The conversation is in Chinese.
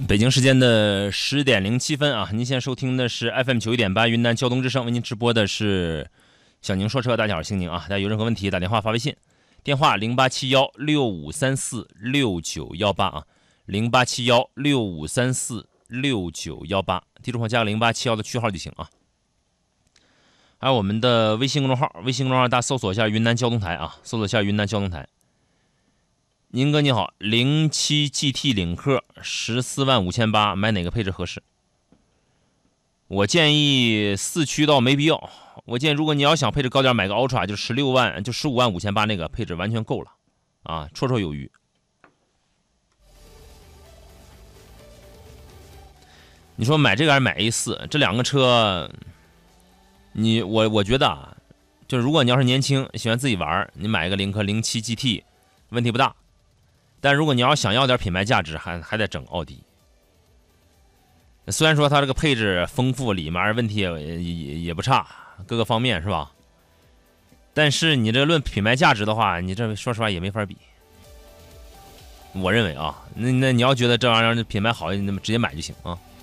北京时间的10:07啊，您现在收听的是 FM 91.8云南交通之声，为您直播的是小宁说车。大家好，姓宁啊，大家有任何问题打电话发微信，电话087165346918啊，087165346918，记住后加个0871的区号就行啊。还有我们的微信公众号，大家搜索一下云南交通台啊，搜索一下云南交通台。宁哥你好，07 GT 领克145800，买哪个配置合适？我建议4驱倒没必要。我建议如果你要想配置高点，买个 Ultra， 就15万5800那个配置完全够了啊，绰绰有余。你说买这个还是买 A4？ 这两个车，我觉得啊，就是如果你要是年轻喜欢自己玩，你买一个领克07 GT 问题不大。但如果你要想要点品牌价值，还得整奥迪。虽然说它这个配置丰富，里面问题也不差，各个方面是吧？但是你这论品牌价值的话，你这说实话也没法比。我认为啊，那你要觉得这玩意儿品牌好，那么直接买就行啊。